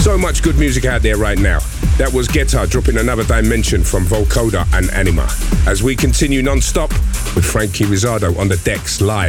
So much good music out there right now. That was Guetta dropping Another Dimension from Vocoder and Anima. As we continue non-stop with Frankie Rizzardo on the decks live.